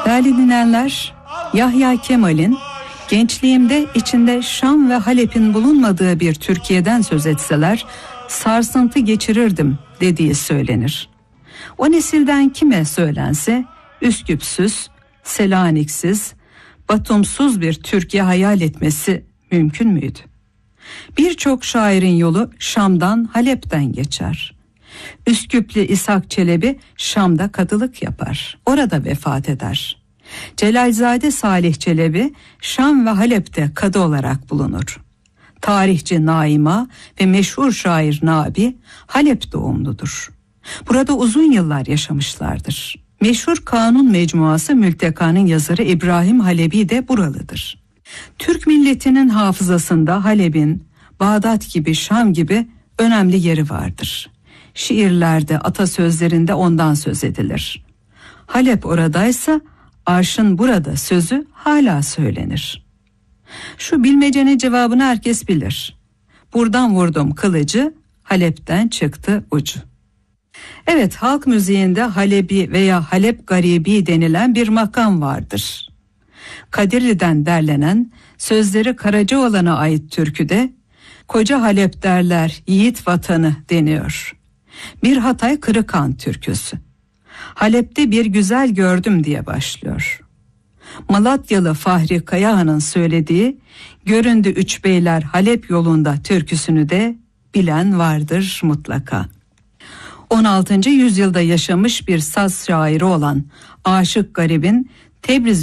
Değerli dinleyenler, Yahya Kemal'in gençliğimde içinde Şam ve Halep'in bulunmadığı bir Türkiye'den söz etseler sarsıntı geçirirdim dediği söylenir. O nesilden kime söylense Üsküpsüz, Selaniksiz, Batumsuz bir Türkiye hayal etmesi mümkün müydü? Birçok şairin yolu Şam'dan, Halep'ten geçer. Üsküplü İshak Çelebi Şam'da kadılık yapar. Orada vefat eder. Celalzade Salih Çelebi Şam ve Halep'te kadı olarak bulunur. Tarihçi Naima ve meşhur şair Nabi Halep doğumludur. Burada uzun yıllar yaşamışlardır. Meşhur Kanun Mecmuası Mülteka'nın yazarı İbrahim Halebi de buralıdır. Türk milletinin hafızasında Halep'in Bağdat gibi, Şam gibi önemli yeri vardır. Şiirlerde, atasözlerinde ondan söz edilir. Halep oradaysa arşın burada sözü hala söylenir. Şu bilmecenin cevabını herkes bilir. Buradan vurdum kılıcı, Halep'ten çıktı ucu. Evet, halk müziğinde Halebi veya Halep Garibi denilen bir makam vardır. Kadirli'den derlenen, sözleri Karacaoğlan'a ait türküde koca Halep derler yiğit vatanı deniyor. Bir Hatay Kırıkhan türküsü. Halep'te bir güzel gördüm diye başlıyor. Malatyalı Fahri Kayahan'ın söylediği Göründü Üç Beyler Halep yolunda türküsünü de bilen vardır mutlaka. 16. yüzyılda yaşamış bir saz şairi olan Aşık Garip'in Tebriz